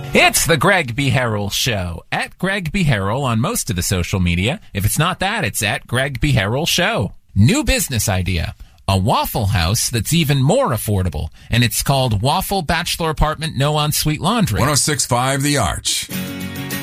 It's the Greg B. Harrell Show. At Greg B. Harrell on most of the social media. If it's not that, it's at Greg B. Harrell Show. New business idea. A Waffle House that's even more affordable. And it's called Waffle Bachelor Apartment No Ensuite Laundry. 106.5 The Arch.